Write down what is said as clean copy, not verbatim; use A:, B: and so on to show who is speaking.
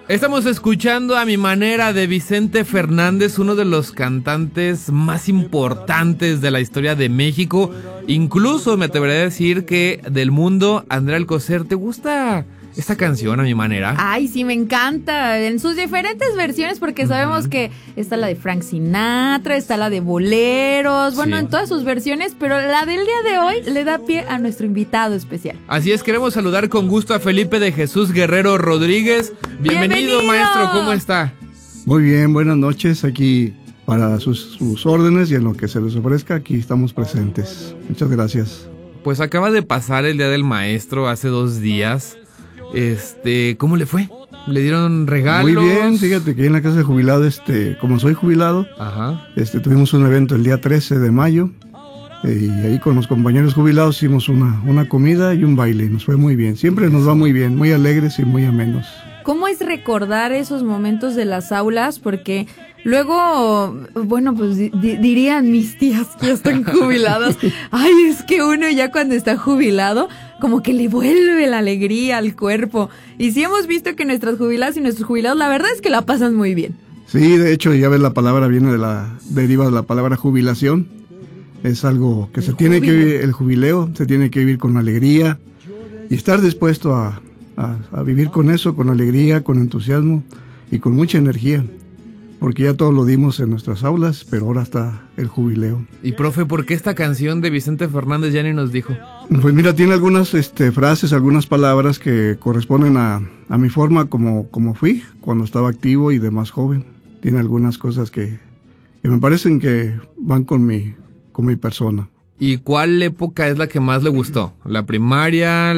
A: Estamos escuchando A Mi Manera de Vicente Fernández, uno de los cantantes más importantes de la historia de México. Incluso me atrevería a decir que del mundo. Andrea Alcocer, ¿te gusta esta canción, A Mi Manera?
B: Ay, sí, me encanta. En sus diferentes versiones, porque sabemos que está la de Frank Sinatra, está la de boleros, bueno,
A: Sí.
B: en todas sus versiones, pero la del día de hoy le da pie a nuestro invitado especial.
A: Así es, queremos saludar con gusto a Felipe de Jesús Guerrero Rodríguez. Bienvenido, maestro, ¿cómo está?
C: Muy bien, buenas noches. Aquí para sus órdenes y en lo que se les ofrezca, aquí estamos presentes. Muchas gracias.
A: Pues acaba de pasar el Día del Maestro hace 2 días. ¿Cómo le fue? ¿Le dieron regalos?
C: Muy bien, fíjate que en la casa de jubilado, como soy jubilado,
A: Ajá.
C: tuvimos un evento el día 13 de mayo y ahí con los compañeros jubilados hicimos una comida y un baile. Nos fue muy bien, siempre nos va muy bien, muy alegres y muy amenos.
B: ¿Cómo es recordar esos momentos de las aulas? Porque luego, bueno, pues dirían mis tías que ya están jubiladas. Ay, es que uno ya cuando está jubilado, como que le vuelve la alegría al cuerpo. Y sí hemos visto que nuestras jubiladas y nuestros jubilados, la verdad es que la pasan muy bien.
C: Sí, de hecho, ya ves, la palabra deriva de la palabra jubilación. Es algo que se tiene que vivir, el jubileo, se tiene que vivir con alegría y estar dispuesto a vivir con eso, con alegría, con entusiasmo y con mucha energía, porque ya todo lo dimos en nuestras aulas, pero ahora está el jubileo.
A: Y profe, ¿por qué esta canción de Vicente Fernández ya ni nos dijo?
C: Pues mira, tiene algunas frases, algunas palabras que corresponden a mi forma como fui cuando estaba activo y de más joven. Tiene algunas cosas que me parecen que van con mi persona.
A: ¿Y cuál época es la que más le gustó? ¿La primaria,